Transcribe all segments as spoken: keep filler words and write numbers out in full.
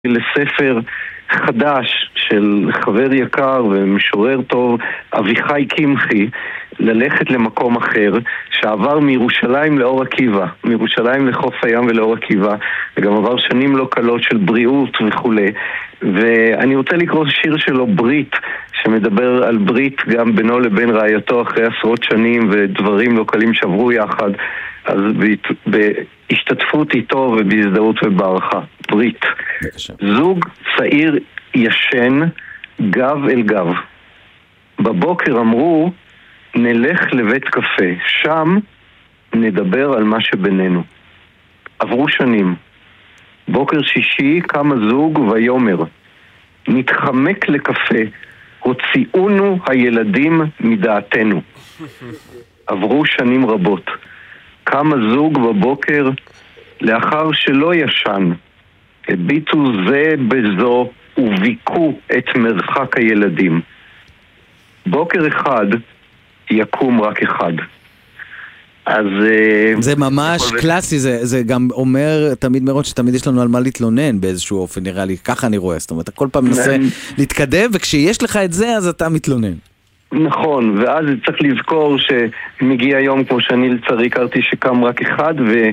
לספר חדש של חבר יקר ומשורר טוב, אביחי קמחי, ללכת למקום אחר, שעבר מירושלים לאור עקיבא, מירושלים לחוף הים ולאור עקיבא, וגם עבר שנים לא קלות של בריאות וכו'. ואני רוצה לקרוא שיר שלו, ברית, שמדבר על ברית גם בינו לבין רעייתו אחרי עשרות שנים ודברים לא קלים שעברו יחד, אז בהשתתפות איתו ובהזדהות ובערכה. ברית. בבקשה. זוג צעיר ישן גב אל גב. בבוקר אמרו, נלך לבית קפה, שם נדבר על מה שבינינו. עברו שנים. בוקר שישי קם הזוג ויומר, נתחמק לקפה, הוציאונו הילדים מדעתנו. עברו שנים רבות. קם הזוג בבוקר לאחר שלא ישן, הביטו זה בזו וביקו את מרחק הילדים. בוקר אחד יקום רק אחד. אז זה ממש קלאסי, זה, זה גם אומר תמיד מראש שתמיד יש לנו על מה להתלונן באיזשהו אופן, נראה לי, ככה אני רואה, זאת אומרת, כל פעם מנסה להתקדם, וכשיש לך את זה, אז אתה מתלונן. נכון, ואז צריך לזכור שמגיע יום כמו שאני לצערי הכרתי שקם רק אחד, ו...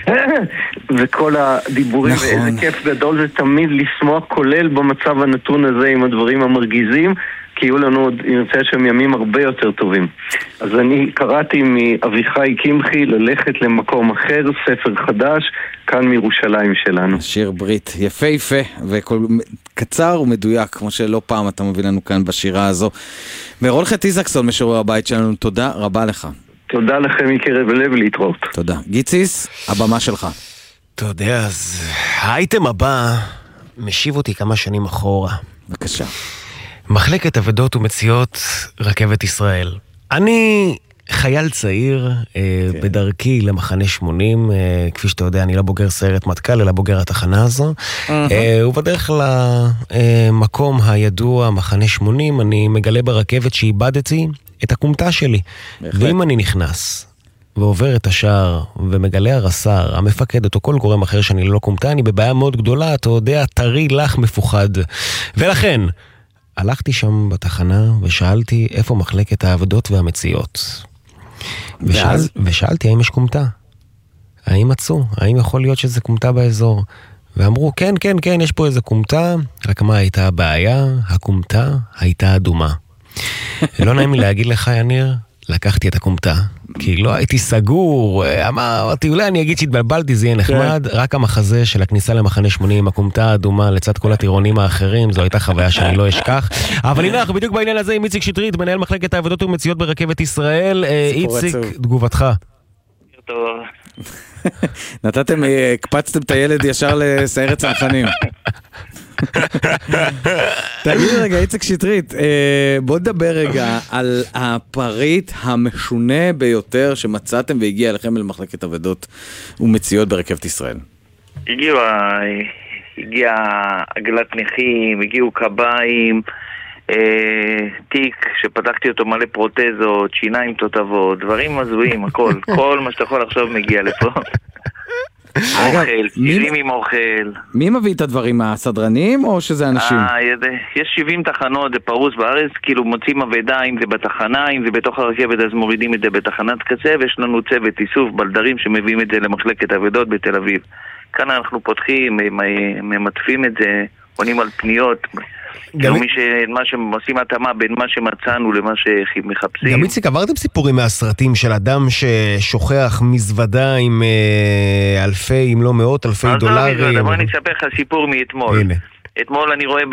וכל הדיבורים, נכון. ואיזה כיף גדול זה תמיד לשמוח, כולל במצב הנתון הזה עם הדברים המרגיזים, כי יהיו לנו עוד ימצא שם ימים הרבה יותר טובים. אז אני קראתי מאביחי קמחי ללכת למקום אחר, ספר חדש, כאן מירושלים שלנו. שיר ברית, יפה יפה, וקצר ומדויק, כמו שלא פעם אתה מביא לנו כאן בשירה הזו. ורול חט איזקסון, משורר הבית שלנו, תודה רבה לך. תודה לכם מקרב לב, להתראות. תודה. גיציס, הבמה שלך. אתה יודע, אז האייטם הבא משיב אותי כמה שנים אחורה. בבקשה. מחלקת עבדות ומציאות רכבת ישראל. אני חייל צעיר כן. בדרכי למחנה שמונים, כפי שאתה יודע, אני לא בוגר סיירת מטכ"ל, אלא בוגר התחנה הזו. Uh-huh. ובדרך למקום הידוע, מחנה שמונים, אני מגלה ברכבת שאיבדתי את הקומתה שלי. בהחלט. ואם אני נכנס ועובר את השער ומגלה הרס"ר, המפקדת או כל גורם אחר שאני לא קומתה, אני בבעיה מאוד גדולה, אתה יודע, טרי לך מפוחד. ולכן הלכתי שם בתחנה ושאלתי איפה מחלקת העבדות והמציאות. ושאל, ושאלתי האם יש קומתה. האם מצאו? האם יכול להיות שזה קומתה באזור? ואמרו, כן, כן, כן, יש פה איזה קומתה. רק מה הייתה הבעיה? הקומתה הייתה אדומה. לא נעים לי להגיד לך, יניר, לקחתי את הקומתה. כי לא הייתי סגור, אמרתי, אולי אני אגיד שהתבלבלתי, זה יהיה נחמד, רק המחזה של הכניסה למחנה שמונים, הקומתה האדומה לצד כל הטירונים האחרים, זו הייתה חוויה שאני לא אשכח. אבל הנה, אנחנו בדיוק בעניין הזה עם איציק שטרית, מנהל מחלקת העבדות ומציאות ברכבת ישראל. איציק, תגובתך. טוב. נתתם, הקפצתם את הילד ישר לסיירת צנחנים. תגיד רגע, איציק שטרית, בוא נדבר רגע על הפריט המשונה ביותר שמצאתם והגיע אליכם למחלקת עבדות ומציאות ברכבת ישראל. הגיעו, הגיע עגלת נכים, הגיעו קביים, תיק שפתחתי אותו מלא פרוטזות, שיניים תותבות, דברים מזויים, הכל, כל מה שאתה יכול עכשיו מגיע לפה. אוכל, סירים עם אוכל. מי מביא את הדברים? הסדרנים או שזה אנשים? יש שבעים תחנות, זה פרוס בארץ, כאילו מוצאים עבדה, אם זה בתחנה, אם זה בתוך הרכבת, אז מורידים את זה בתחנת קצה, ויש לנו צוות איסוף בלדרים שמביאים את זה למחלקת עבדות בתל אביב. כאן אנחנו פותחים, ממטפים את זה, עונים על פניות, כאילו מי שמה שעושים התאמה בין מה שמצאנו למה שמחפשים. גם איציק, עברתם סיפורים מהסרטים של אדם ששוכח מזוודה עם אלפי, אם לא מאות, אלפי דולרים? אז לא, אני אספר לך סיפור מאתמול. אתמול אני רואה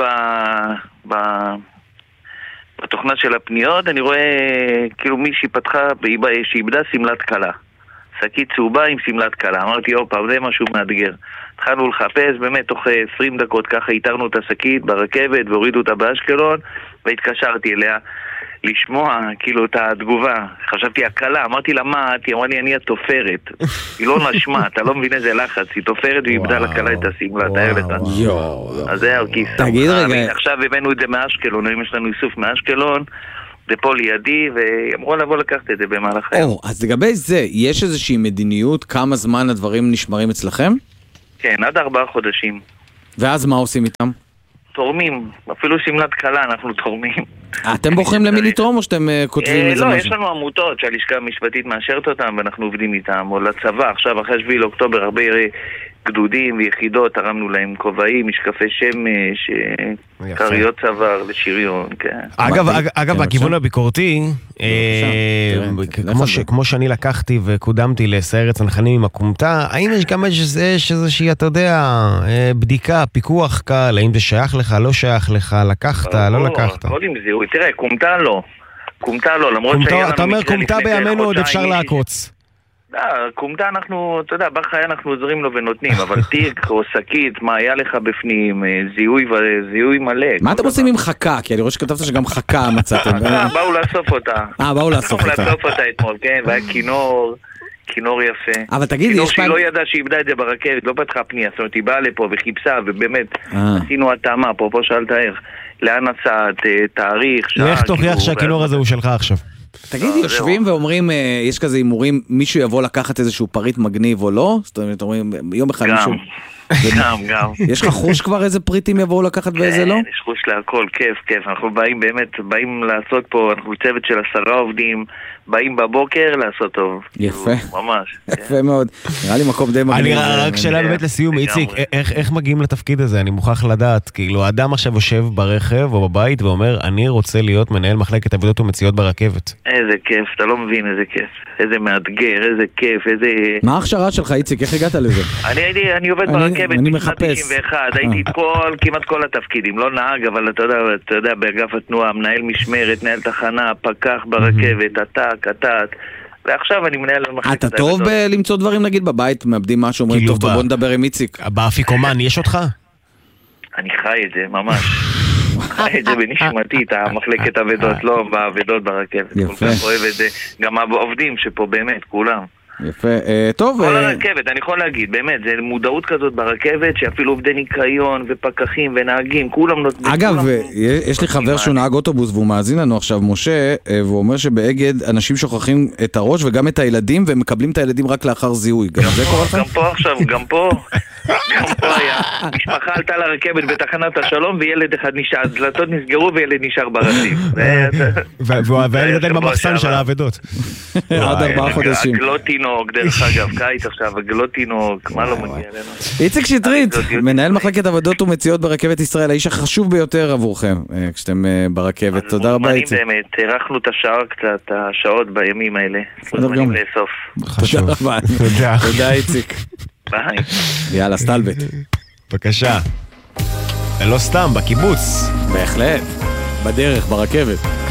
בתוכנה של הפניות, אני רואה כאילו מישהי פתחה, שאיבדה סמלת קלה. שקית צהובה עם סמלת קלה. אמרתי, אופה, זה משהו מאתגר. התחלנו לחפש, באמת, תוך עשרים דקות ככה איתרנו את השקית ברכבת והורידו אותה באשקלון, והתקשרתי אליה לשמוע כאילו את התגובה. חשבתי, הקלה, אמרתי לה, מה? היא אמרה לי, אני התופרת. היא לא נשמה, אתה לא מבין איזה לחץ. היא תופרת ואיבדה לקלה את הסמלה, תאר לך. אז זה היה כיס. תגיד רגע. עכשיו הבאנו את זה מאשקלון, אם יש לנו איסוף מאשקלון, זה פה לידי, ואמרו לבוא לקחת את זה במהלך היום. אז לגבי זה, יש איזושהי מדיניות, כמה זמן הדברים נשמרים אצלכם? כן, עד ארבעה חודשים. ואז מה עושים איתם? תורמים, אפילו שמלת קלה אנחנו תורמים. אתם בוחרים למי לתרום או שאתם כותבים איזה משהו? לא, יש לנו עמותות שהלשכה המשפטית מאשרת אותם ואנחנו עובדים איתם, או לצבא, עכשיו אחרי שביעי לאוקטובר הרבה גדודים ויחידות, תרמנו להם כובעים, משקפי שמש, קריות צוואר לשריון, כן. אגב, הכיוון הביקורתי, כמו שאני לקחתי וקודמתי לסיירת צנחנים עם הקומטה, האם יש גם איזושהי, אתה יודע, בדיקה, פיקוח קל, האם זה שייך לך, לא שייך לך, לקחת, לא לקחת? תראה, קומטה לא, קומטה לא, למרות שהיה לנו אתה אומר קומטה בימינו עוד אפשר לעקוץ. לא, קומטה אנחנו, אתה יודע, בחי אנחנו עוזרים לו ונותנים, אבל תיק או שקית, מה היה לך בפנים, זיהוי וזיהוי מלא. מה אתם עושים עם חכה? כי אני רואה שכתבת שגם חכה מצאתם. באו לאסוף אותה. אה, באו לאסוף אותה. באו לאסוף אותה אתמול, כן, והיה כינור, כינור יפה. אבל תגיד, כינור יש שהיא לא ידעה שהיא איבדה את זה ברכבת, לא פתחה פנייה, זאת אומרת, היא באה לפה וחיפשה, ובאמת, עשינו התאמה, אפרופו שאלת איך, לאן נסעת, תאריך, שעה. לך תוכיח שהכינור הזה הוא שלך עכשיו. תגידי, יושבים ואומרים, יש כזה הימורים, מישהו יבוא לקחת איזשהו פריט מגניב או לא? זאת אומרת, אומרים, יום אחד מישהו... גם, גם. יש לך חוש כבר איזה פריטים יבואו לקחת ואיזה לא? יש חוש להכל, כיף, כיף. אנחנו באים באמת, באים לעשות פה, אנחנו צוות של עשרה עובדים, באים בבוקר לעשות טוב. יפה. ממש. יפה מאוד. נראה לי מקום די מגניב. אני רק שאלה באמת לסיום, איציק, איך מגיעים לתפקיד הזה? אני מוכרח לדעת, כאילו, האדם עכשיו יושב ברכב או בבית ואומר, אני רוצה להיות מנהל מחלקת עבודות ומציאות ברכבת. איזה כיף, אתה לא מבין איזה כיף. איזה מאתגר, איזה כיף, איזה... מה ההכשרה שלך, איציק? איך הגעת לזה? אני עובד ברכבת בשנת תשעים ואחת, הייתי כל, כמעט כל התפקידים, לא נהג, אבל אתה יודע, אתה יודע, באגף התנועה, מנהל משמרת, מנהל תחנה, פקח ברכבת, עתק, עתק, ועכשיו אני מנהל מחלקת. אתה טוב למצוא דברים, נגיד, בבית, מאבדים משהו, אומרים, טוב, טוב, בוא נדבר עם איציק. באפיקומן, יש אותך? אני חי את זה, ממש. חי את זה בנשמתי, את המחלקת עבודות, לא בעבודות ברכבת. יפה. כל כך אוהב את זה, גם העובדים שפה באמת, כולם. יפה, טוב. כל הרכבת, אני יכול להגיד, באמת, זה מודעות כזאת ברכבת, שאפילו עובדי ניקיון ופקחים ונהגים, כולם נותנים. אגב, יש לי חבר שהוא נהג אוטובוס, והוא מאזין לנו עכשיו, משה, והוא אומר שבאגד אנשים שוכחים את הראש וגם את הילדים, והם מקבלים את הילדים רק לאחר זיהוי. גם זה קורה לך? גם פה עכשיו, גם פה. גם פה היה. משפחה עלתה לרכבת בתחנת השלום, וילד אחד נשאר, דלתות נסגרו וילד נשאר ברציף. והילד עדיין במחסן של העבודות. עד ארבעה חודשים. עגלות תינוק, דרך אגב, קיץ עכשיו, עגלות תינוק, מה לא מגיע אלינו? איציק שטרית, מנהל מחלקת עבודות ומציאות ברכבת ישראל, האיש החשוב ביותר עבורכם, כשאתם ברכבת. תודה רבה, איציק. באמת, הרחנו את השעה קצת, השעות בימים האלה. מוזמנים לאסוף. תודה רבה. תודה, איציק. ביי. יאללה, סטלבט. בבקשה. לא סתם, בקיבוץ. בהחלט. בדרך, ברכבת.